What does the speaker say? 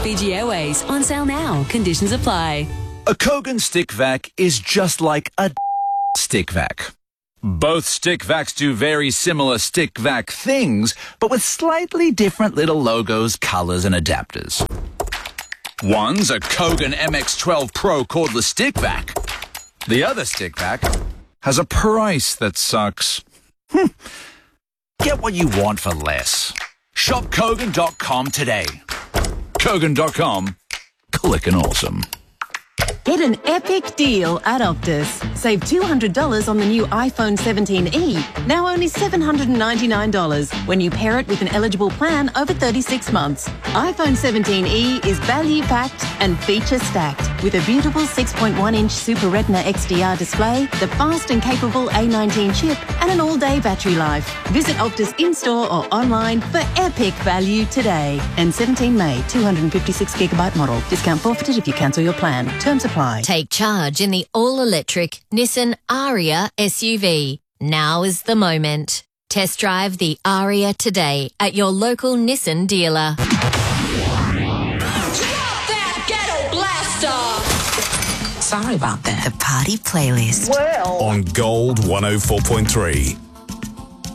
Fiji Airways, on sale now. Conditions apply. A Kogan stick vac is just like a stick vac. Both stick vacs do very similar stick vac things, but with slightly different little logos, colours and adapters. One's a Kogan MX12 Pro cordless stick vac. The other stick vac has a price that sucks. Get what you want for less. Shop Kogan.com today. Kogan.com. Clickin' awesome. Get an epic deal at Optus. Save $200 on the new iPhone 17e, now only $799 when you pair it with an eligible plan over 36 months. iPhone 17e is value-packed and feature-stacked with a beautiful 6.1-inch Super Retina XDR display, the fast and capable A19 chip, and an all-day battery life. Visit Optus in-store or online for epic value today. And 17 May, 256GB model. Discount forfeited if you cancel your plan. Terms apply. Take charge in the all-electric Nissan Ariya SUV. Now is the moment. Test drive the Ariya today at your local Nissan dealer. Drop that ghetto blaster! Sorry about that. The party playlist. On Gold 104.3.